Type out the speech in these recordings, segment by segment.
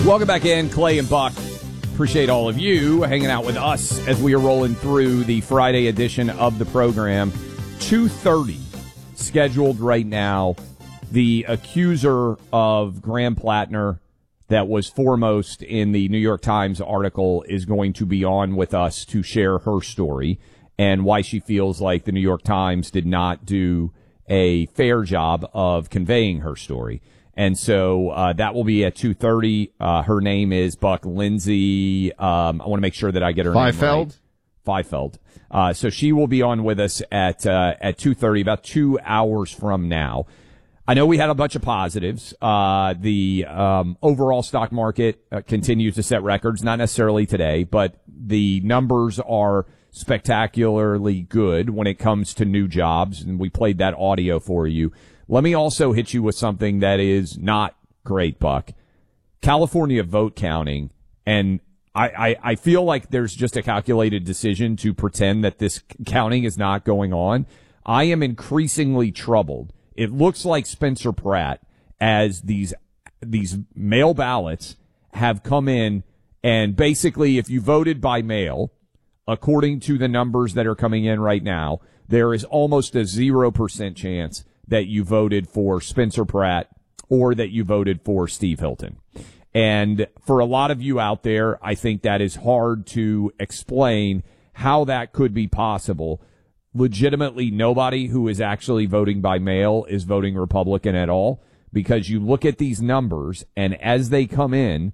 Welcome back in, Clay and Buck. Appreciate all of you hanging out with us as we are rolling through the Friday edition of the program. 2:30 scheduled right now. The accuser of Graham Plattner that was foremost in the New York Times article is going to be on with us to share her story and why she feels like the New York Times did not do a fair job of conveying her story. And so that will be at 2:30. Her name is Buck Lindsay. I want to make sure that I get her name right. Fiefeld. So she will be on with us at 2:30, about 2 hours from now. I know we had a bunch of positives. The overall stock market continues to set records, not necessarily today, but the numbers are spectacularly good when it comes to new jobs, and we played that audio for you. Let me also hit you with something that is not great, Buck. California vote counting, and I feel like there's just a calculated decision to pretend that this counting is not going on. I am increasingly troubled. It looks like Spencer Pratt, as these mail ballots have come in, and basically if you voted by mail, according to the numbers that are coming in right now, there is almost a 0% chance that you voted for Spencer Pratt or that you voted for Steve Hilton. And for a lot of you out there, I think that is hard to explain how that could be possible. Legitimately, nobody who is actually voting by mail is voting Republican at all, because you look at these numbers, and as they come in,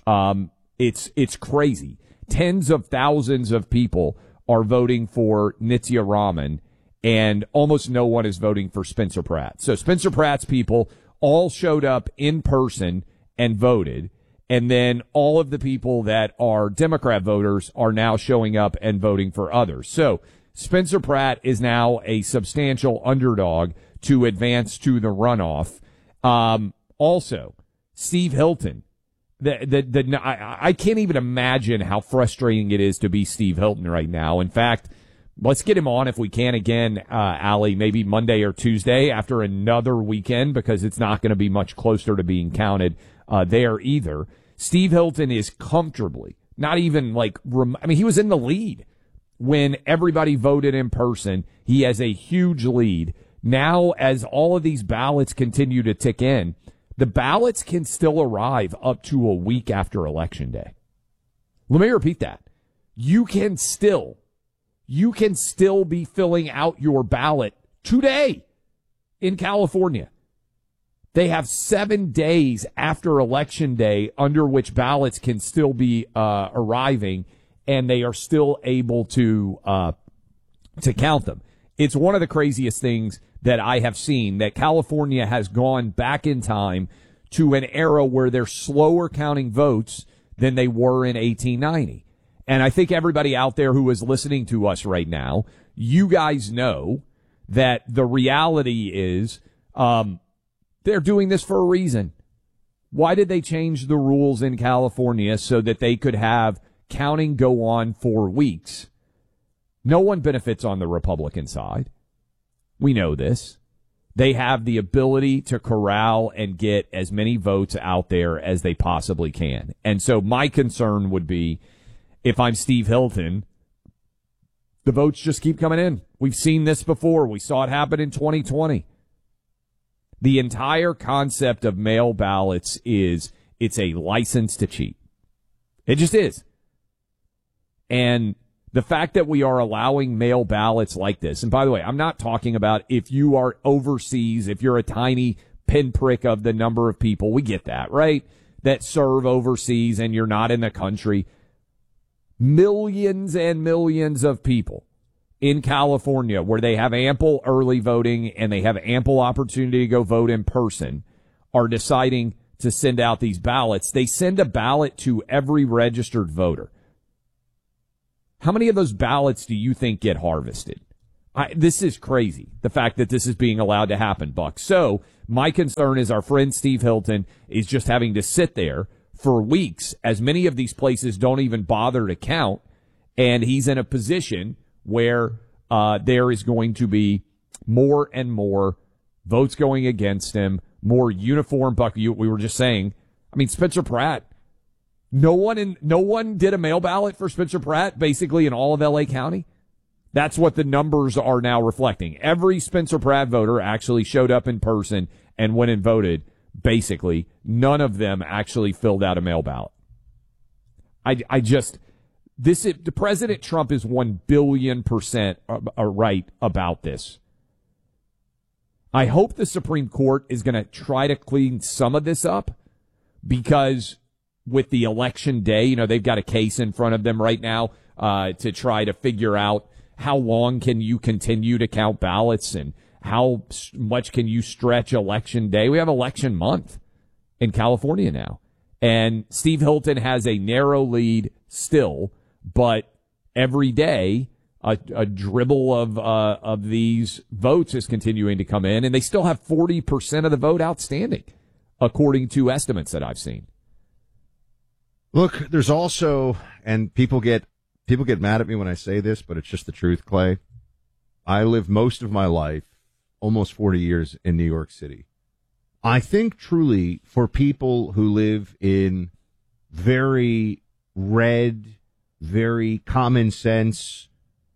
it's crazy. Tens of thousands of people are voting for Nitya Raman, and almost no one is voting for Spencer Pratt. So Spencer Pratt's people all showed up in person and voted, and then all of the people that are Democrat voters are now showing up and voting for others. So Spencer Pratt is now a substantial underdog to advance to the runoff. Also, Steve Hilton. I can't even imagine how frustrating it is to be Steve Hilton right now. In fact, let's get him on if we can again, Allie, maybe Monday or Tuesday after another weekend, because it's not going to be much closer to being counted there either. Steve Hilton is comfortably, not even like, he was in the lead when everybody voted in person. He has a huge lead. Now, as all of these ballots continue to tick in, the ballots can still arrive up to a week after Election Day. Let me repeat that. You can still be filling out your ballot today in California. They have 7 days after Election Day under which ballots can still be arriving, and they are still able to count them. It's one of the craziest things that I have seen, that California has gone back in time to an era where they're slower counting votes than they were in 1890. And I think everybody out there who is listening to us right now, you guys know that the reality is they're doing this for a reason. Why did they change the rules in California so that they could have counting go on for weeks? No one benefits on the Republican side. We know this. They have the ability to corral and get as many votes out there as they possibly can. And so my concern would be, if I'm Steve Hilton, the votes just keep coming in. We've seen this before. We saw it happen in 2020. The entire concept of mail ballots is it's a license to cheat. It just is. And the fact that we are allowing mail ballots like this, and by the way, I'm not talking about if you are overseas, if you're a tiny pinprick of the number of people, we get that, right? That serve overseas and you're not in the country. Millions and millions of people in California, where they have ample early voting and they have ample opportunity to go vote in person, are deciding to send out these ballots. They send a ballot to every registered voter. How many of those ballots do you think get harvested? This is crazy, the fact that this is being allowed to happen, Buck. So my concern is our friend Steve Hilton is just having to sit there for weeks, as many of these places don't even bother to count, and he's in a position where there is going to be more and more votes going against him, more uniform, Buck. We were just saying, Spencer Pratt, No one did a mail ballot for Spencer Pratt, basically in all of L.A. County. That's what the numbers are now reflecting. Every Spencer Pratt voter actually showed up in person and went and voted. Basically, none of them actually filled out a mail ballot. The President Trump is 1 billion% right about this. I hope the Supreme Court is going to try to clean some of this up, because with the election day, they've got a case in front of them right now to try to figure out how long can you continue to count ballots and how much can you stretch election day. We have election month in California now, and Steve Hilton has a narrow lead still, but every day a dribble of these votes is continuing to come in, and they still have 40% of the vote outstanding, according to estimates that I've seen. Look, there's also, and people get mad at me when I say this, but it's just the truth, Clay. I lived most of my life, almost 40 years, in New York City. I think truly for people who live in very red, very common sense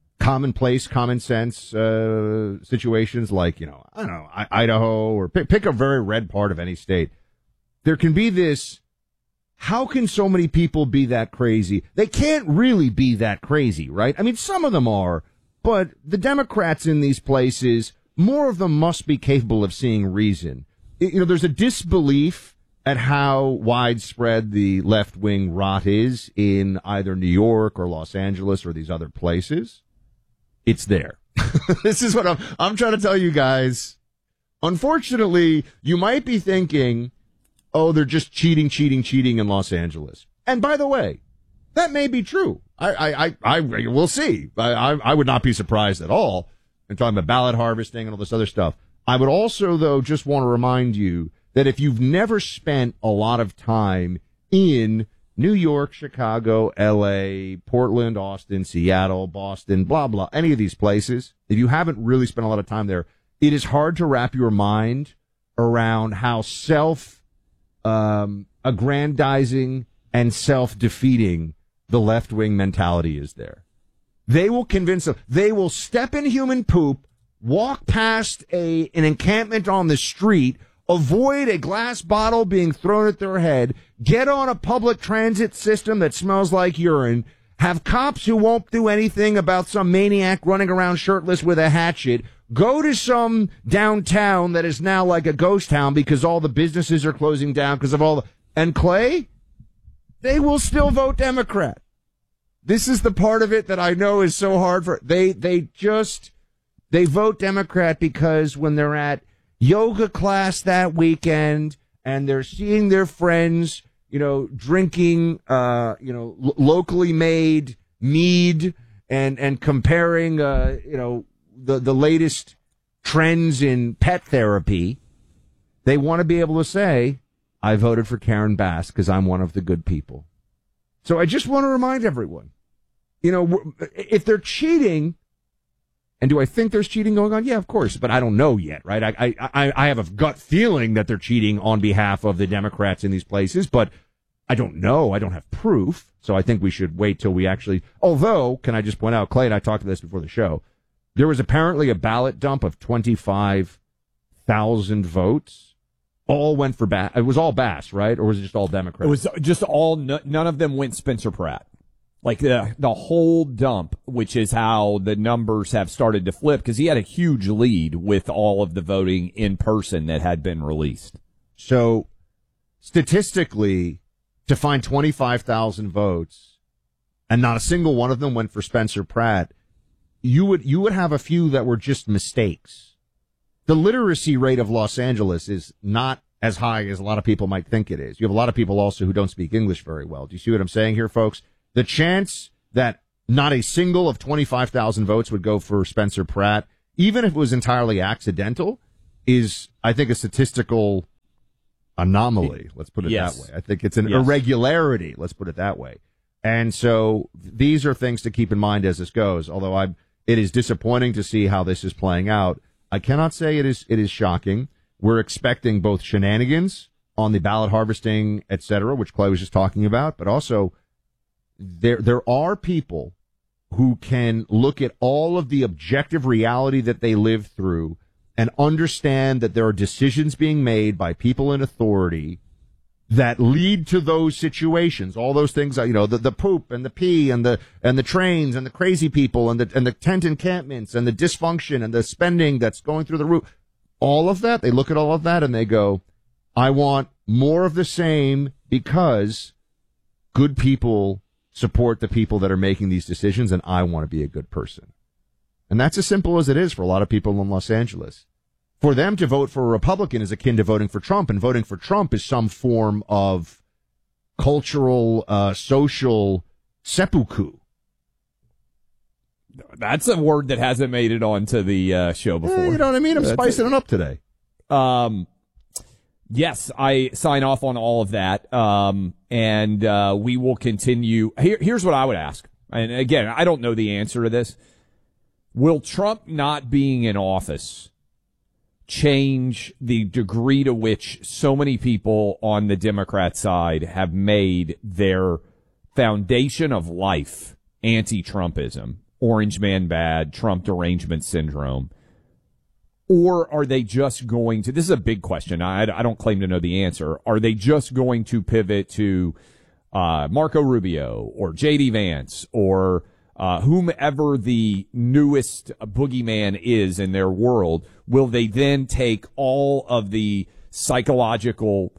situations like, Idaho, or pick a very red part of any state, there can be this, how can so many people be that crazy? They can't really be that crazy, right? I mean, some of them are, but the Democrats in these places, more of them must be capable of seeing reason. There's a disbelief at how widespread the left-wing rot is in either New York or Los Angeles or these other places. It's there. This is what I'm trying to tell you guys. Unfortunately, you might be thinking, oh, they're just cheating in Los Angeles. And by the way, that may be true. We'll see. I would not be surprised at all. I'm talking about ballot harvesting and all this other stuff. I would also, though, just want to remind you that if you've never spent a lot of time in New York, Chicago, L.A., Portland, Austin, Seattle, Boston, blah, blah, any of these places, if you haven't really spent a lot of time there, it is hard to wrap your mind around how aggrandizing and self-defeating the left-wing mentality is there. They will convince them. They will step in human poop, walk past an encampment on the street, avoid a glass bottle being thrown at their head, get on a public transit system that smells like urine, have cops who won't do anything about some maniac running around shirtless with a hatchet, go to some downtown that is now like a ghost town because all the businesses are closing down because of all the... And Clay, they will still vote Democrat. This is the part of it that I know is so hard for... They vote Democrat because when they're at yoga class that weekend and they're seeing their friends, drinking, locally made mead and comparing, the latest trends in pet therapy, they want to be able to say, I voted for Karen Bass because I'm one of the good people. So I just want to remind everyone, if they're cheating, and do I think there's cheating going on? Yeah, of course, but I don't know yet, right? I have a gut feeling that they're cheating on behalf of the Democrats in these places, but I don't know. I don't have proof, so I think we should wait till we actually... Although, can I just point out, Clay and I talked about this before the show, there was apparently a ballot dump of 25,000 votes. All went for Bass. It was all Bass, right? Or was it just all Democrats? It was just all... None of them went Spencer Pratt. Like the whole dump, which is how the numbers have started to flip, because he had a huge lead with all of the voting in person that had been released. So statistically, to find 25,000 votes and not a single one of them went for Spencer Pratt, you would have a few that were just mistakes. The literacy rate of Los Angeles is not as high as a lot of people might think it is. You have a lot of people also who don't speak English very well. Do you see what I'm saying here, folks? The chance that not a single of 25,000 votes would go for Spencer Pratt, even if it was entirely accidental, is, I think, a statistical anomaly. Let's put it that way. I think it's an irregularity. Let's put it that way. And so these are things to keep in mind as this goes. Although it is disappointing to see how this is playing out. I cannot say it is shocking. We're expecting both shenanigans on the ballot harvesting, et cetera, which Clay was just talking about, but also there are people who can look at all of the objective reality that they live through and understand that there are decisions being made by people in authority that lead to those situations. All those things, the poop and the pee and the trains and the crazy people and the tent encampments and the dysfunction and the spending that's going through the roof. All of that, they look at all of that and they go, I want more of the same because good people support the people that are making these decisions, and I want to be a good person. And that's as simple as it is for a lot of people in Los Angeles. For them to vote for a Republican is akin to voting for Trump, and voting for Trump is some form of cultural, social seppuku. That's a word that hasn't made it onto the show before. You know what I mean? I'm spicing it up today. Yes, I sign off on all of that. And we will continue. Here's what I would ask. And again, I don't know the answer to this. Will Trump not being in office change the degree to which so many people on the Democrat side have made their foundation of life anti-Trumpism, Orange Man bad, Trump derangement syndrome? Or are they just going to, this is a big question, I don't claim to know the answer, are they just going to pivot to Marco Rubio or J.D. Vance or whomever the newest boogeyman is in their world? Will they then take all of the psychological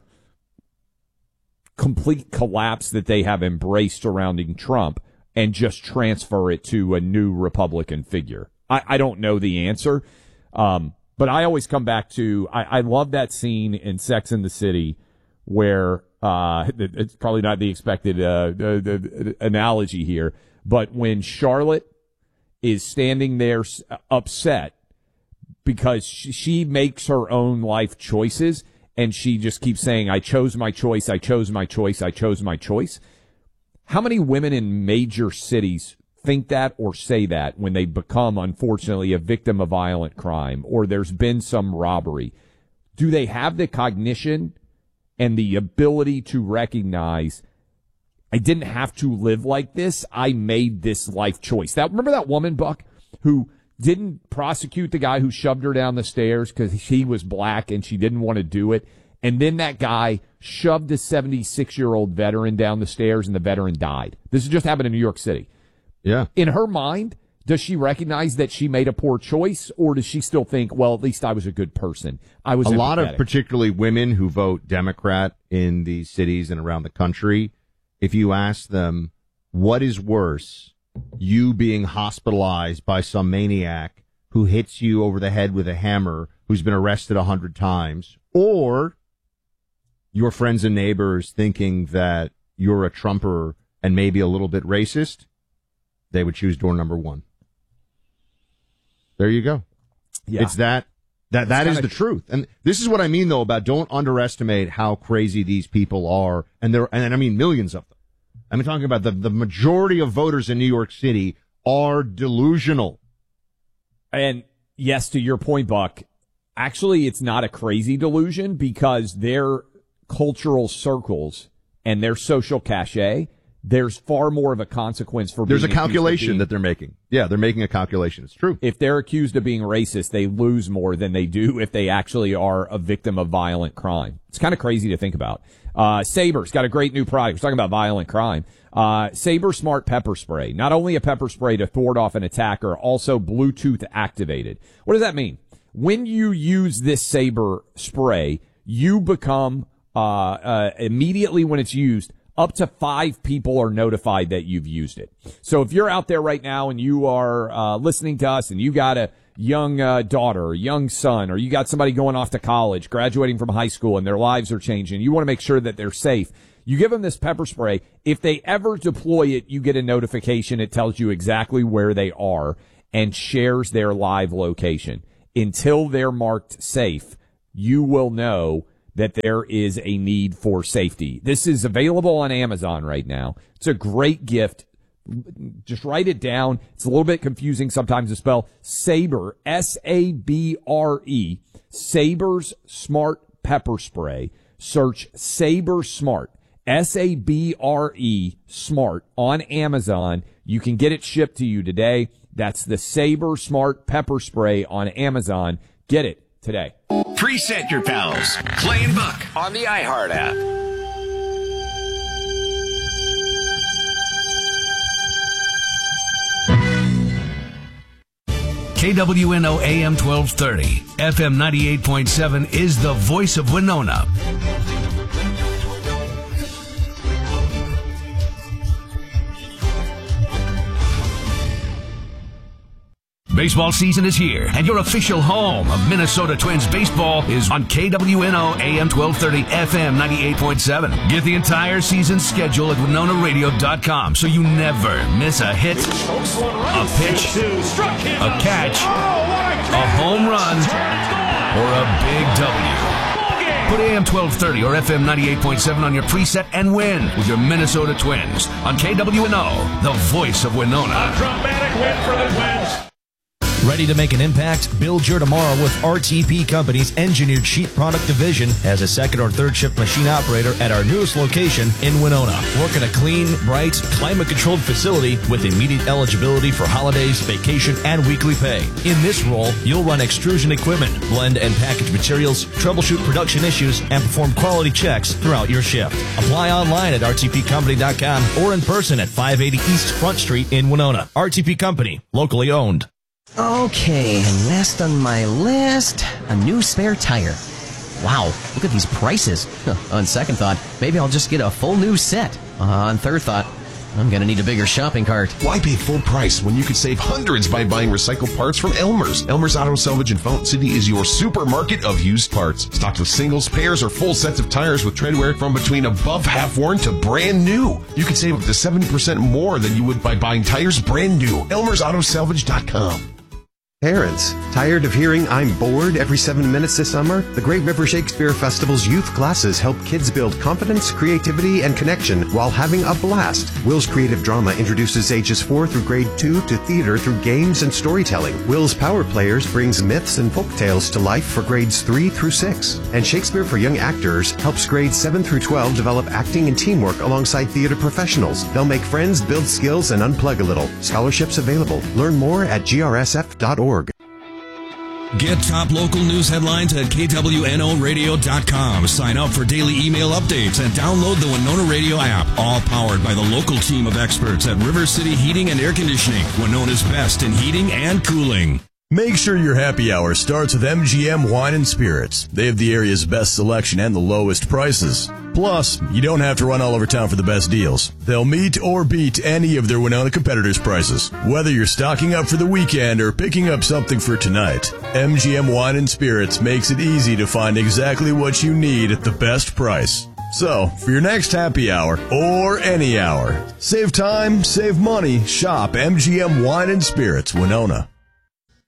complete collapse that they have embraced surrounding Trump and just transfer it to a new Republican figure? I don't know the answer. But I always come back to, I love that scene in Sex and the City where, it's probably not the expected, analogy here, but when Charlotte is standing there upset because she makes her own life choices and she just keeps saying, I chose my choice, I chose my choice, I chose my choice. How many women in major cities think that or say that when they become, unfortunately, a victim of violent crime or there's been some robbery? Do they have the cognition and the ability to recognize, I didn't have to live like this, I made this life choice? Remember that woman, Buck, who didn't prosecute the guy who shoved her down the stairs because she was black and she didn't want to do it, and then that guy shoved a 76-year-old veteran down the stairs and the veteran died? This has just happened in New York City. Yeah. In her mind, does she recognize that she made a poor choice, or does she still think, well, at least I was a good person? I was a lot empathetic. of particularly women who vote Democrat in these cities and around the country. If you ask them, what is worse, you being hospitalized by some maniac who hits you over the head with a hammer, who's been arrested 100 times, or your friends and neighbors thinking that you're a Trumper and maybe a little bit racist? They would choose door number one. There you go. Yeah. It's that is the truth. And this is what I mean, though, about don't underestimate how crazy these people are. And I mean millions of them. I'm talking about the majority of voters in New York City are delusional. And yes, to your point, Buck, actually, it's not a crazy delusion because their cultural circles and their social cachet, there's far more of a consequence for There's being a calculation that they're making. Yeah, they're making a calculation. It's true. If they're accused of being racist, they lose more than they do if they actually are a victim of violent crime. It's kind of crazy to think about. Saber's got a great new product. We're talking about violent crime. Saber Smart Pepper Spray. Not only a pepper spray to thwart off an attacker, also Bluetooth activated. What does that mean? When you use this Saber spray, you become, immediately when it's used, up to 5 people are notified that you've used it. So if you're out there right now and you are listening to us and you got a young daughter or young son, or you got somebody going off to college, graduating from high school, and their lives are changing, you want to make sure that they're safe, you give them this pepper spray. If they ever deploy it, you get a notification. It tells you exactly where they are and shares their live location. Until they're marked safe, you will know that there is a need for safety. This is available on Amazon right now. It's a great gift. Just write it down. It's a little bit confusing sometimes to spell. Saber, S-A-B-R-E, Saber's Smart Pepper Spray. Search Sabre Smart, S-A-B-R-E, Smart, on Amazon. You can get it shipped to you today. That's the Sabre Smart Pepper Spray on Amazon. Get it today. Preset your pals. Clay and Buck on the iHeart app. KWNO AM 1230, FM 98.7 is the voice of Winona. Baseball season is here, and your official home of Minnesota Twins baseball is on KWNO AM 1230, FM 98.7. Get the entire season schedule at WinonaRadio.com so you never miss a hit, a pitch, a catch, a home run, or a big W. Put AM 1230 or FM 98.7 on your preset and win with your Minnesota Twins on KWNO, the voice of Winona. A dramatic win for the Twins. Ready to make an impact? Build your tomorrow with RTP Company's Engineered Sheet Product Division as a second or third shift machine operator at our newest location in Winona. Work in a clean, bright, climate-controlled facility with immediate eligibility for holidays, vacation, and weekly pay. In this role, you'll run extrusion equipment, blend and package materials, troubleshoot production issues, and perform quality checks throughout your shift. Apply online at rtpcompany.com or in person at 580 East Front Street in Winona. RTP Company, locally owned. Okay, last on my list, a new spare tire. Wow, look at these prices. On second thought, maybe I'll just get a full new set. On third thought, I'm gonna need a bigger shopping cart. Why pay full price when you could save hundreds by buying recycled parts from Elmer's? Elmer's Auto Salvage in Fountain City is your supermarket of used parts. Stocked with singles, pairs, or full sets of tires with treadwear from between above half worn to brand new. You can save up to 70% more than you would by buying tires brand new. Elmer'sAutoSalvage.com. Parents, tired of hearing "I'm bored" every 7 minutes this summer? The Great River Shakespeare Festival's youth classes help kids build confidence, creativity, and connection while having a blast. Will's Creative Drama introduces ages 4 through grade 2 to theater through games and storytelling. Will's Power Players brings myths and folk tales to life for grades 3 through 6. And Shakespeare for Young Actors helps grades 7 through 12 develop acting and teamwork alongside theater professionals. They'll make friends, build skills, and unplug a little. Scholarships available. Learn more at grsf.org. Get top local news headlines at KWNORadio.com. Sign up for daily email updates and download the Winona Radio app. All powered by the local team of experts at River City Heating and Air Conditioning, Winona's best in heating and cooling. Make sure your happy hour starts with MGM Wine and Spirits. They have the area's best selection and the lowest prices. Plus, you don't have to run all over town for the best deals. They'll meet or beat any of their Winona competitors' prices. Whether you're stocking up for the weekend or picking up something for tonight, MGM Wine and Spirits makes it easy to find exactly what you need at the best price. So, for your next happy hour, or any hour, save time, save money, shop MGM Wine and Spirits, Winona.